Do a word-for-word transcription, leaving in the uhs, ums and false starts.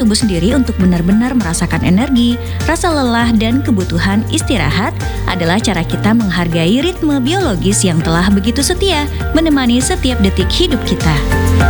tubuh sendiri untuk benar-benar merasakan energi, rasa lelah, dan kebutuhan istirahat adalah cara kita menghargai ritme biologis yang telah begitu setia menemani setiap detik hidup kita.